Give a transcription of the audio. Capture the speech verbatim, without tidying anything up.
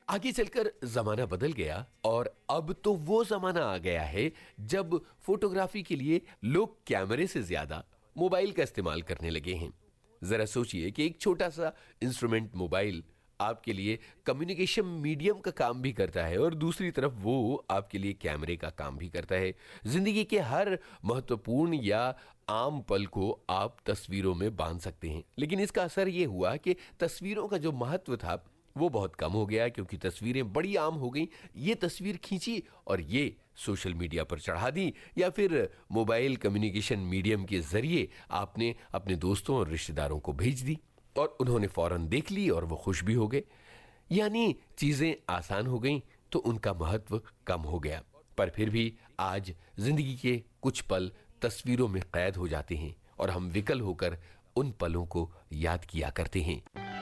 आगे चलकर जमाना बदल गया और अब तो वो जमाना आ गया है जब फोटोग्राफी के लिए लोग कैमरे से ज्यादा मोबाइल का इस्तेमाल करने लगे हैं। जरा सोचिए कि एक छोटा सा इंस्ट्रूमेंट मोबाइल आपके लिए कम्युनिकेशन मीडियम का काम भी करता है और दूसरी तरफ वो आपके लिए कैमरे का काम भी करता है। जिंदगी के हर महत्वपूर्ण या आम पल को आप तस्वीरों में बांध सकते हैं, लेकिन इसका असर ये हुआ कि तस्वीरों का जो महत्व था वो बहुत कम हो गया, क्योंकि तस्वीरें बड़ी आम हो गई। ये तस्वीर खींची और ये सोशल मीडिया पर चढ़ा दी, या फिर मोबाइल कम्युनिकेशन मीडियम के जरिए आपने अपने दोस्तों और रिश्तेदारों को भेज दी और उन्होंने फौरन देख ली और वो खुश भी हो गए। यानी चीजें आसान हो गईं तो उनका महत्व कम हो गया। पर फिर भी आज जिंदगी के कुछ पल तस्वीरों में कैद हो जाते हैं और हम विकल होकर उन पलों को याद किया करते हैं।